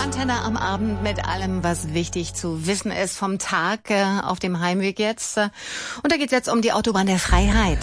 Antenne am Abend mit allem, was wichtig zu wissen ist vom Tag auf dem Heimweg jetzt. Und da geht es jetzt um die Autobahn der Freiheit.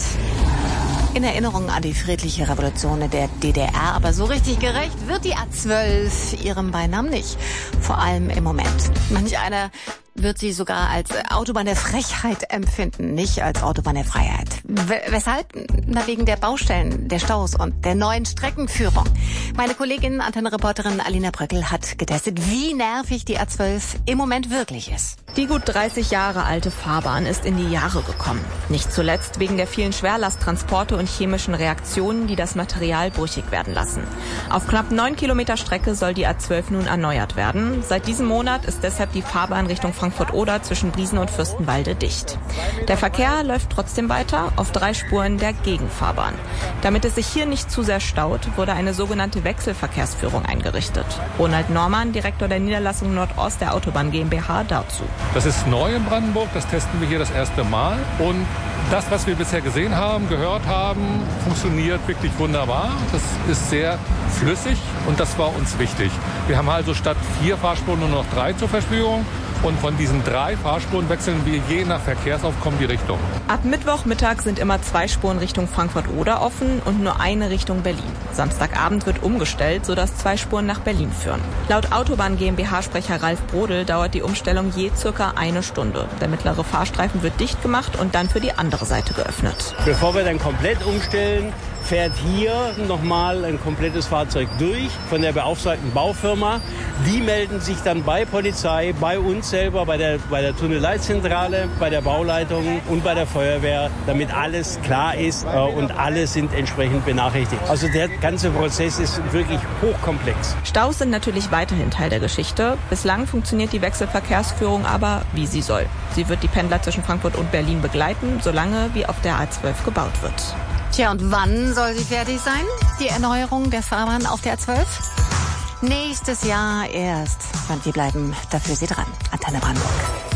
In Erinnerung an die friedliche Revolution der DDR. Aber so richtig gerecht wird die A12 ihrem Beinamen nicht. Vor allem im Moment. Manch einer wird sie sogar als Autobahn der Frechheit empfinden, nicht als Autobahn der Freiheit. Weshalb? Na, wegen der Baustellen, der Staus und der neuen Streckenführung. Meine Kollegin, Antenne-Reporterin Alina Bröckel hat getestet, wie nervig die A12 im Moment wirklich ist. Die gut 30 Jahre alte Fahrbahn ist in die Jahre gekommen. Nicht zuletzt wegen der vielen Schwerlasttransporte und chemischen Reaktionen, die das Material brüchig werden lassen. Auf knapp 9 Kilometer Strecke soll die A12 nun erneuert werden. Seit diesem Monat ist deshalb die Fahrbahn Richtung Frankfurt-Oder zwischen Briesen und Fürstenwalde dicht. Der Verkehr läuft trotzdem weiter auf 3 Spuren der Gegenfahrbahn. Damit es sich hier nicht zu sehr staut, wurde eine sogenannte Wechselverkehrsführung eingerichtet. Ronald Normann, Direktor der Niederlassung Nordost der Autobahn GmbH, dazu. Das ist neu in Brandenburg, das testen wir hier das erste Mal. Und das, was wir bisher gesehen haben, gehört haben, funktioniert wirklich wunderbar. Das ist sehr flüssig und das war uns wichtig. Wir haben also statt 4 Fahrspuren nur noch 3 zur Verfügung. Und von diesen 3 Fahrspuren wechseln wir je nach Verkehrsaufkommen die Richtung. Ab Mittwochmittag sind immer 2 Spuren Richtung Frankfurt-Oder offen und nur eine Richtung Berlin. Samstagabend wird umgestellt, sodass 2 Spuren nach Berlin führen. Laut Autobahn GmbH-Sprecher Ralf Brodel dauert die Umstellung je circa 1 Stunde. Der mittlere Fahrstreifen wird dicht gemacht und dann für die andere Seite geöffnet. Bevor wir dann komplett umstellen, fährt hier nochmal ein komplettes Fahrzeug durch von der beauftragten Baufirma. Die melden sich dann bei Polizei, bei uns selber, bei der Tunnelleitzentrale, bei der Bauleitung und bei der Feuerwehr, damit alles klar ist und alle sind entsprechend benachrichtigt. Also der ganze Prozess ist wirklich hochkomplex. Staus sind natürlich weiterhin Teil der Geschichte. Bislang funktioniert die Wechselverkehrsführung aber, wie sie soll. Sie wird die Pendler zwischen Frankfurt und Berlin begleiten, solange wie auf der A12 gebaut wird. Tja, und wann soll sie fertig sein, die Erneuerung der Fahrbahn auf der A12? Nächstes Jahr erst. Und wir bleiben dafür Sie dran. Antenne Brandenburg.